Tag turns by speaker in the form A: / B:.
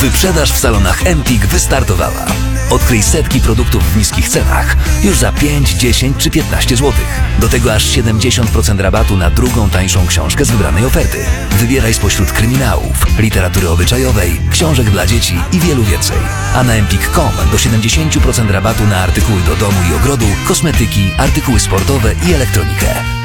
A: Wyprzedaż w salonach Empik wystartowała. Odkryj setki produktów w niskich cenach już za 5, 10 czy 15 zł. Do tego aż 70% rabatu na drugą tańszą książkę z wybranej oferty. Wybieraj spośród kryminałów, literatury obyczajowej, książek dla dzieci i wielu więcej. A na empik.com do 70% rabatu na artykuły do domu i ogrodu, kosmetyki, artykuły sportowe i elektronikę.